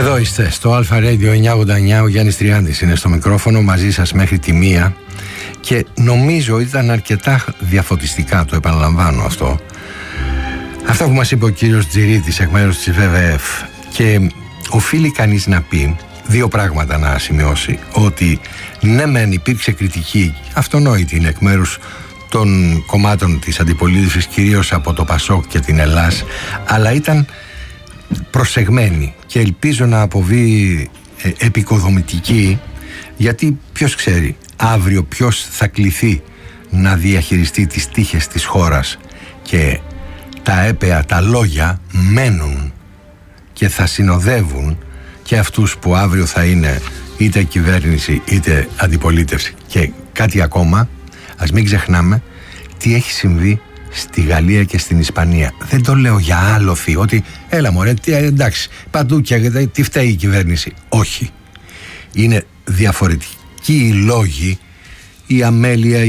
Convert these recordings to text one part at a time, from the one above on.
Εδώ είστε στο Αλφα Radio 989. Ο Γιάννης Τριάντης είναι στο μικρόφωνο, μαζί σας μέχρι τη 1. Και νομίζω ήταν αρκετά διαφωτιστικά, το επαναλαμβάνω αυτό, αυτά που μας είπε ο κύριος Τζιρίτης εκ μέρους της ΒΒΕΦ. Και οφείλει κανείς να πει δύο πράγματα, να σημειώσει: ότι ναι μεν υπήρξε κριτική, αυτονόητη είναι, εκ μέρους των κομμάτων της αντιπολίτευσης, κυρίως από το ΠΑΣΟΚ και την Ελλάς, αλλά ήταν προσεγμένη και ελπίζω να αποβεί επικοδομητική, γιατί ποιος ξέρει αύριο ποιος θα κληθεί να διαχειριστεί τις τύχες της χώρας, και τα έπαια, τα λόγια μένουν και θα συνοδεύουν και αυτούς που αύριο θα είναι είτε κυβέρνηση είτε αντιπολίτευση. Και κάτι ακόμα, ας μην ξεχνάμε τι έχει συμβεί στη Γαλλία και στην Ισπανία. Δεν το λέω για άλοθη, ότι έλα μωρέ, εντάξει, παντού και τι φταίει η κυβέρνηση. Όχι. Είναι διαφορετικοί οι λόγοι, η αμέλεια,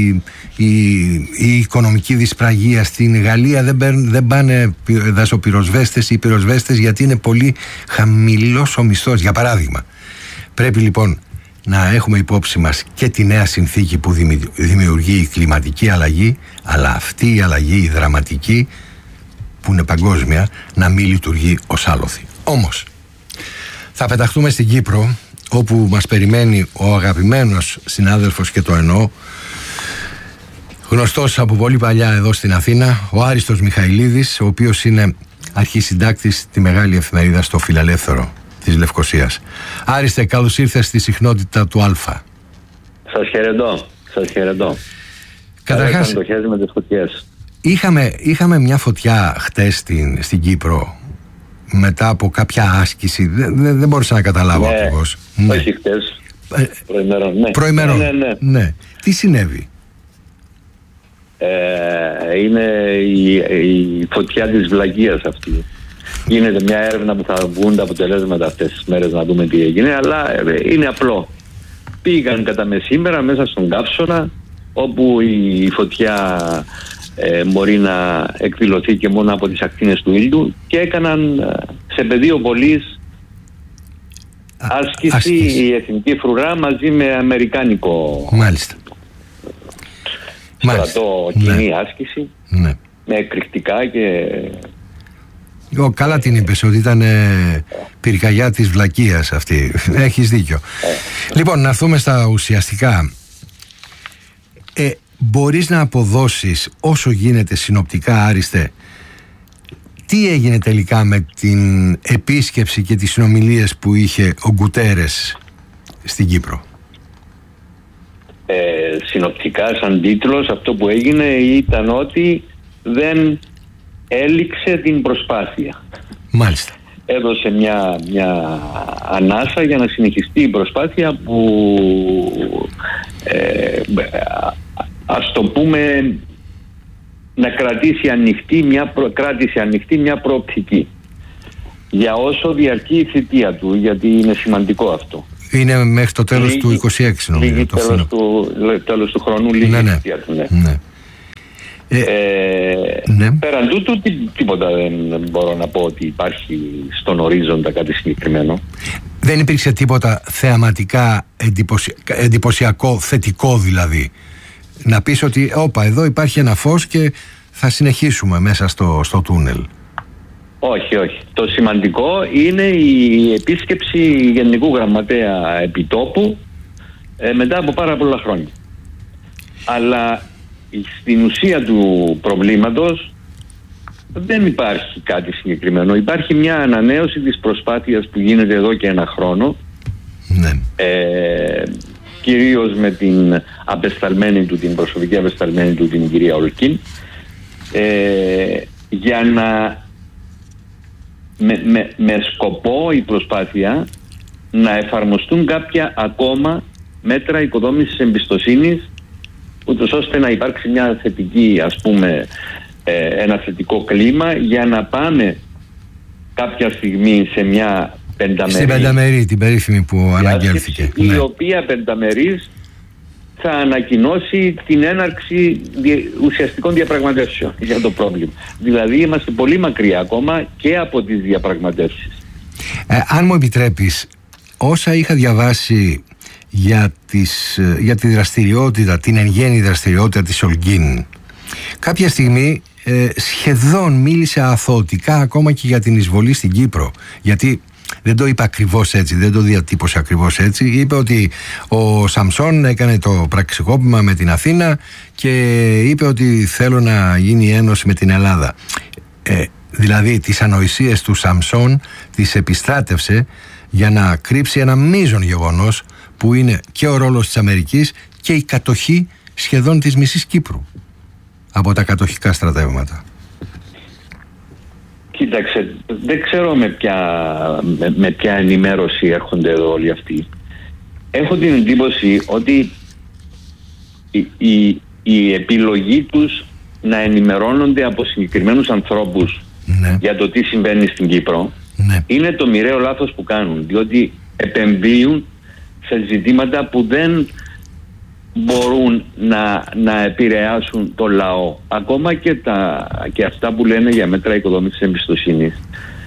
η οικονομική δυσπραγία. Στην Γαλλία δεν πάνε δασοπυροσβέστες ή πυροσβέστες γιατί είναι πολύ χαμηλός ο μισθός, για παράδειγμα. Πρέπει λοιπόν να έχουμε υπόψη μας και τη νέα συνθήκη που δημιουργεί η κλιματική αλλαγή, αλλά αυτή η αλλαγή, η δραματική, που είναι παγκόσμια, να μην λειτουργεί ως άλοθη. Όμως θα πεταχτούμε στην Κύπρο, όπου μας περιμένει ο αγαπημένος συνάδελφος, και το εννοώ, γνωστός από πολύ παλιά εδώ στην Αθήνα, ο Άριστος Μιχαηλίδης, ο οποίος είναι αρχισυντάκτης στη μεγάλη εφημερίδα στο Φιλελεύθερο της Λευκωσίας. Άριστε, καλώς ήρθες στη συχνότητα του Αλφα. Σας χαιρετώ, σας χαιρετώ. Καταρχάς, το χέρι με τις φωτιές. Είχαμε μια φωτιά χτες στην Κύπρο, μετά από κάποια άσκηση. Δεν μπορούσα να καταλάβω ακριβώς. Ναι, όχι χτες, προημερών. Ναι. Τι συνέβη? Είναι η φωτιά της βλακείας αυτή. Γίνεται μια έρευνα που θα βγουν τα αποτελέσματα αυτές τις μέρες, να δούμε τι έγινε, αλλά είναι απλό. Πήγαν κατά μεσήμερα μέσα στον καύσωνα, όπου η φωτιά μπορεί να εκδηλωθεί και μόνο από τις ακτίνες του ήλιου, και έκαναν σε πεδίο βολής άσκηση η εθνική φρουρά μαζί με αμερικάνικο στρατό, κοινή άσκηση, με εκρηκτικά και... Καλά την είπες, ότι ήταν πυρκαγιά της βλακείας αυτή. Έχεις δίκιο. Λοιπόν, να έρθουμε στα ουσιαστικά. Μπορείς να αποδώσεις όσο γίνεται συνοπτικά, Άριστε, τι έγινε τελικά με την επίσκεψη και τις συνομιλίες που είχε ο Γκουτέρες στην Κύπρο? Συνοπτικά, σαν τίτλος, αυτό που έγινε ήταν ότι δεν έληξε την προσπάθεια. Μάλιστα. Έδωσε μια ανάσα για να συνεχιστεί η προσπάθεια που ας το πούμε να κρατήσει ανοιχτή μια προοπτική για όσο διαρκεί η θητεία του, γιατί είναι σημαντικό αυτό. Είναι μέχρι το τέλος του 26, νομίζω. Τέλος του χρόνου, λίγη θητεία του. Πέραν τούτου τίποτα δεν μπορώ να πω ότι υπάρχει στον ορίζοντα κάτι συγκεκριμένο. Δεν υπήρξε τίποτα θεαματικά εντυπωσιακό, θετικό δηλαδή? Να πεις ότι όπα, εδώ υπάρχει ένα φως και θα συνεχίσουμε μέσα στο τούνελ? Όχι. Το σημαντικό είναι η επίσκεψη Γενικού Γραμματέα επιτόπου μετά από πάρα πολλά χρόνια. Αλλά στην ουσία του προβλήματος δεν υπάρχει κάτι συγκεκριμένο. Υπάρχει μια ανανέωση της προσπάθειας που γίνεται εδώ και ένα χρόνο, κυρίως με την απεσταλμένη του, την προσωπική απεσταλμένη του, την κυρία Ολκίν, για να με σκοπό η προσπάθεια να εφαρμοστούν κάποια ακόμα μέτρα οικοδόμησης εμπιστοσύνης, ούτως ώστε να υπάρξει μια θετική, ας πούμε, ένα θετικό κλίμα, για να πάμε κάποια στιγμή σε μια πενταμερή. Στην πενταμερή, την περίφημη που αναγγέλθηκε. Η οποία πενταμερής θα ανακοινώσει την έναρξη ουσιαστικών διαπραγματεύσεων για το πρόβλημα. Δηλαδή είμαστε πολύ μακριά ακόμα και από τις διαπραγματεύσεις. Αν μου επιτρέπεις, όσα είχα διαβάσει για τη δραστηριότητα, την εν γέννη δραστηριότητα της Ολγκίν, κάποια στιγμή σχεδόν μίλησε αθωωτικά ακόμα και για την εισβολή στην Κύπρο, γιατί δεν το είπε ακριβώς έτσι, δεν το διατύπωσε ακριβώς έτσι. Είπε ότι ο Σαμσόν έκανε το πραξικόπημα με την Αθήνα και είπε ότι θέλω να γίνει ένωση με την Ελλάδα. Δηλαδή τις ανοησίες του Σαμσόν τις επιστράτευσε για να κρύψει ένα μείζον γεγονός που είναι και ο ρόλος της Αμερικής και η κατοχή σχεδόν της μισής Κύπρου από τα κατοχικά στρατεύματα. Κοίταξε, δεν ξέρω με ποια ενημέρωση έρχονται εδώ όλοι αυτοί. Έχω την εντύπωση ότι η επιλογή τους να ενημερώνονται από συγκεκριμένους ανθρώπους, ναι, για το τι συμβαίνει στην Κύπρο, ναι, είναι το μοιραίο λάθος που κάνουν, διότι επεμβείουν σε ζητήματα που δεν μπορούν να επηρεάσουν το λαό. Ακόμα και αυτά που λένε για μέτρα οικοδόμησης εμπιστοσύνης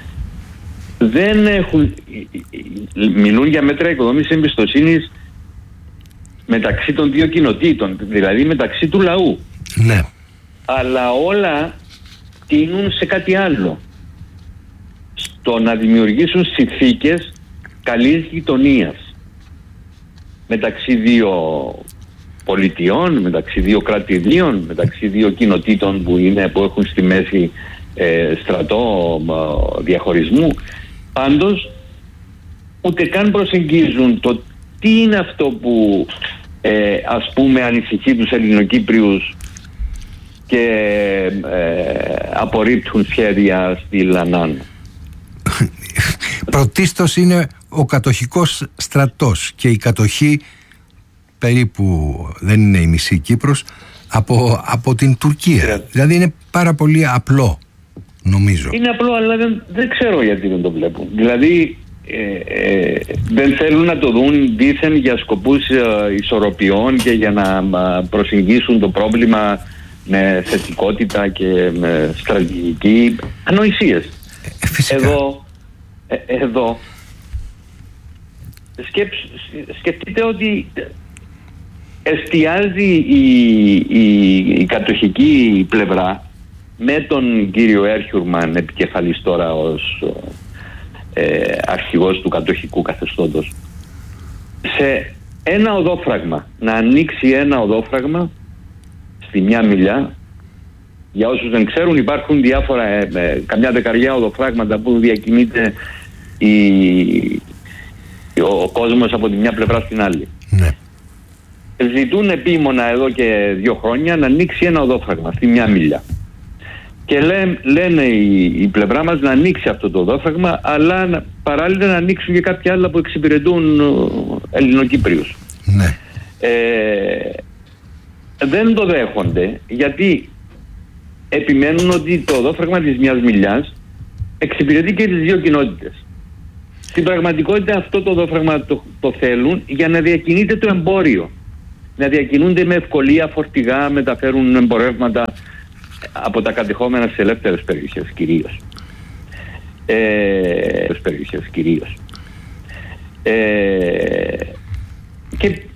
μιλούν για μέτρα οικοδόμησης εμπιστοσύνης μεταξύ των δύο κοινοτήτων, δηλαδή μεταξύ του λαού. Ναι. Αλλά όλα τείνουν σε κάτι άλλο, στο να δημιουργήσουν συνθήκες καλής γειτονίας μεταξύ δύο πολιτιών, μεταξύ δύο κρατηδίων, μεταξύ δύο κοινοτήτων που έχουν στη μέση στρατό διαχωρισμού. Πάντως ούτε καν προσεγγίζουν το τι είναι αυτό που ας πούμε ανησυχεί τους Ελληνοκύπριους και απορρίπτουν σχέδια στη Λανάν. Πρωτίστως είναι ο κατοχικός στρατός και η κατοχή, περίπου δεν είναι η μισή Κύπρος, από την Τουρκία. Δηλαδή είναι πάρα πολύ απλό, νομίζω. Είναι απλό, αλλά δεν ξέρω γιατί δεν το βλέπουν. Δηλαδή δεν θέλουν να το δουν δήθεν για σκοπούς ισορροπιών και για να προσεγγίσουν το πρόβλημα με θετικότητα και με στρατηγική. Ανοησίες. Εδώ σκεφτείτε ότι εστιάζει η κατοχική πλευρά με τον κύριο Έρχιουρμαν επικεφαλής τώρα ως αρχηγός του κατοχικού καθεστώτος σε ένα οδόφραγμα, να ανοίξει ένα οδόφραγμα στη Μια Μιλιά. Για όσους δεν ξέρουν, υπάρχουν διάφορα καμιά δεκαριά οδοφράγματα που διακινείται ο κόσμος από τη μια πλευρά στην άλλη. Ναι. Ζητούν επίμονα εδώ και 2 χρόνια να ανοίξει ένα οδόφραγμα στη Μια Μιλιά. Και λένε η πλευρά μας να ανοίξει αυτό το οδόφραγμα, αλλά παράλληλα να ανοίξουν και κάποια άλλα που εξυπηρετούν Ελληνοκύπριους. Ναι. Δεν το δέχονται, γιατί επιμένουν ότι το οδόφραγμα της Μιας Μιλιάς εξυπηρετεί και τις δύο κοινότητες. Στην πραγματικότητα αυτό το οδόφραγμα το θέλουν για να διακινείται το εμπόριο. Να διακινούνται με ευκολία φορτηγά, μεταφέρουν εμπορεύματα από τα κατεχόμενα σε ελεύθερες περιοχές κυρίως. Και